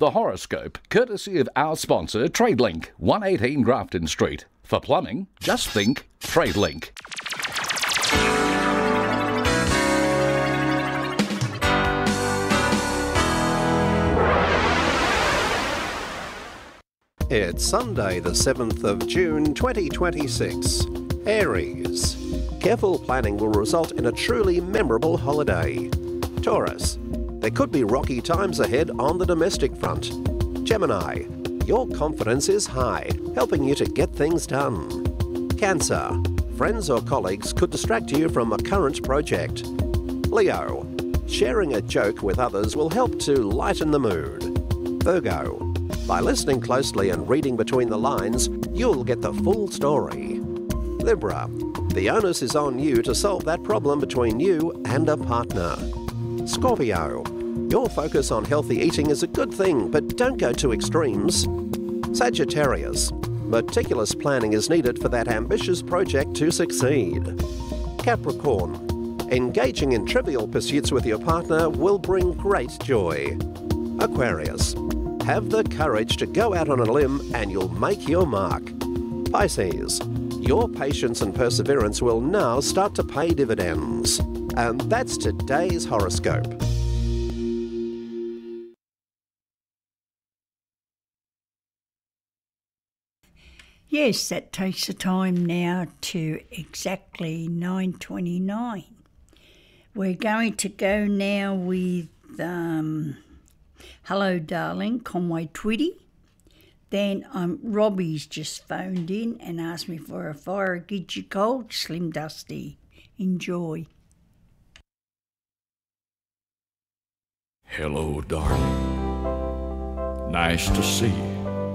The horoscope, courtesy of our sponsor, TradeLink, 118 Grafton Street. For plumbing, just think TradeLink. It's Sunday, the 7th of June, 2026. Aries. Careful planning will result in a truly memorable holiday. Taurus. There could be rocky times ahead on the domestic front. Gemini. Your confidence is high, helping you to get things done. Cancer. Friends or colleagues could distract you from a current project. Leo. Sharing a joke with others will help to lighten the mood. Virgo. By listening closely and reading between the lines, you'll get the full story. Libra. The onus is on you to solve that problem between you and a partner. Scorpio. Your focus on healthy eating is a good thing, but don't go to extremes. Sagittarius. Meticulous planning is needed for that ambitious project to succeed. Capricorn. Engaging in trivial pursuits with your partner will bring great joy. Aquarius. Have the courage to go out on a limb and you'll make your mark. Pisces. Your patience and perseverance will now start to pay dividends. And that's today's horoscope. Yes, that takes the time now to exactly 9:29. We're going to go now with Hello Darling, Conway Twitty. Then Robbie's just phoned in and asked me for a Fire Gidget Gold, Slim Dusty. Enjoy. Hello, darling. Nice to see you.